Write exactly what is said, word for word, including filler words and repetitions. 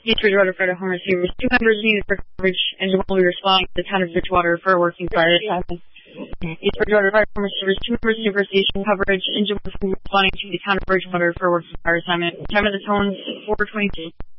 East Bridgewater Fire Home Receivers. Two members needed for coverage, and will be responding to the town of Bridgewater for a working fire assignment. East Bridgewater Fire Home Receivers. Two members needed for station coverage, and will be responding to the town of Bridgewater for a working fire assignment. Time of the tones, four twenty-two.